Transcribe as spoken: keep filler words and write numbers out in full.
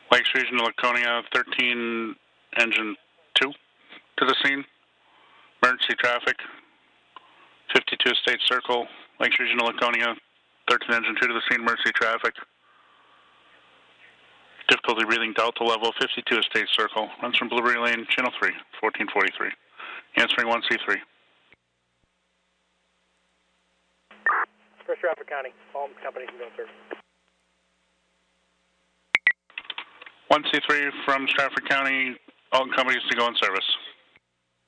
Lakes Regional Laconia, thirteen, engine two to the scene. Emergency traffic, fifty-two State Circle, Lakes Regional Laconia, thirteen, engine two to the scene, emergency traffic. Difficulty reading Delta level, fifty-two State Circle, runs from Blueberry Lane, channel three, fourteen forty-three. Answering one C three. First Traffic County, all companies can go in service. one C three from Stratford County, all companies to go in service.